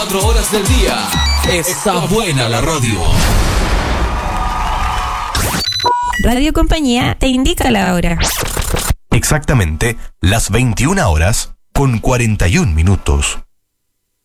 4 horas del día. Está buena la radio. Radio Compañía te indica la hora. Exactamente las 21 horas con 41 minutos.